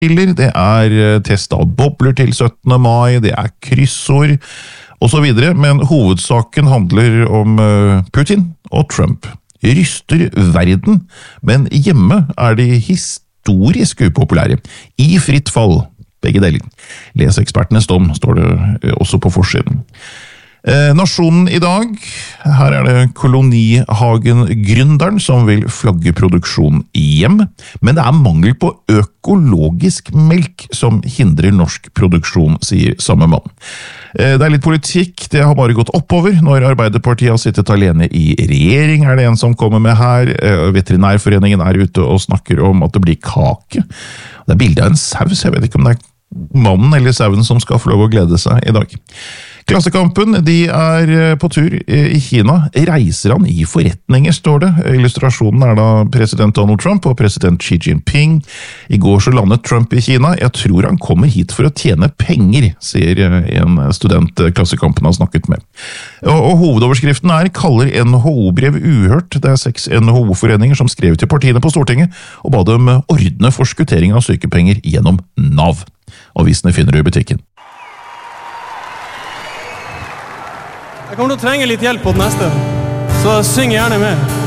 det test av bobler til 17. mai, det kryssord, og så videre, men hovedsaken handler om Putin og Trump. Ryster verden, men hjemme de historisk upopulære. I fritt fall, begge deler. Les ekspertenes dom, står det også på forsiden. Nasjonen i dag, her det Kolonihagen-gründeren som vil flagge produksjon hjem, men det mangel på økologisk melk som hindrer norsk produksjon, sier samme mann. Det litt politikk, det har bare gått oppover når Arbeiderpartiet har sittet alene i regjering, det en som kommer med her. Veterinærforeningen ute og snakker om at det blir kake. Det bildet av en saus, jeg vet ikke om det mannen eller sauen som skal få lov å glede seg i dag. Klassekampen, de på tur i Kina. Reiser han i forretninger, står det. Illustrasjonen da president Donald Trump og president Xi Jinping. I går så landet Trump i Kina. Jeg tror han kommer hit for å tjene penger, sier en student Klassekampen har snakket med. Og hovedoverskriften kaller NHO-brev uhørt. Det 6 NHO-foreninger som skrev til partiene på Stortinget og ba dem ordne forskuttering av sykepenger gjennom NAV. Avisene finner du i butikken. Jeg kommer til å trenge litt hjelp på det neste, så syng gjerne med.